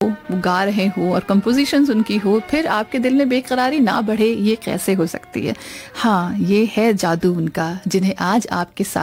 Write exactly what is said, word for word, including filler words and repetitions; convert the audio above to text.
वो गा रहे हो और कंपोजिशंस उनकी हो, फिर आपके दिल में बेकरारी ना बढ़े, ये कैसे हो सकती है? हाँ, ये है जादू उनका, जिन्हें आज आपके साथ